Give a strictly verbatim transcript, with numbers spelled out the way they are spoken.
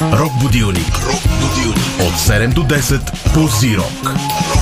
Рок будилник. Рок будилник. От седем до десет по Зирок.